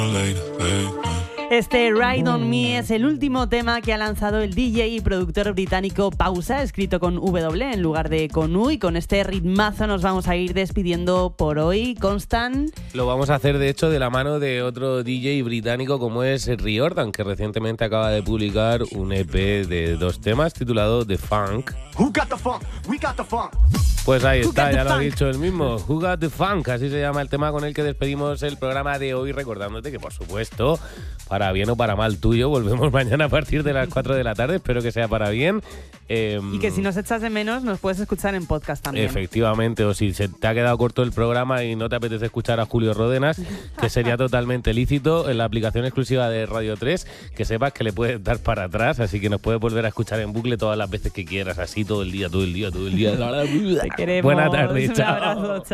Este Ride On Me es el último tema que ha lanzado el DJ y productor británico Pausa, escrito con W en lugar de con U, y con este ritmazo nos vamos a ir despidiendo por hoy. Constant. Lo vamos a hacer, de hecho, de la mano de otro DJ británico como es Riordan, que recientemente acaba de publicar un EP de 2 temas titulado The Funk. Who got the funk? We got the funk. Pues ahí está, ya lo ha dicho él mismo. Who Got The Funk, así se llama el tema con el que despedimos el programa de hoy, recordándote que, por supuesto, para bien o para mal tuyo, volvemos mañana a partir de las 4 de la tarde, espero que sea para bien. Y que si nos echas de menos, nos puedes escuchar en podcast también. Efectivamente, o si se te ha quedado corto el programa y no te apetece escuchar a Julio Ródenas, que sería totalmente lícito, en la aplicación exclusiva de Radio 3, que sepas que le puedes dar para atrás, así que nos puedes volver a escuchar en bucle todas las veces que quieras, así todo el día. Te queremos. Buena tarde, Un chao. abrazo, chao.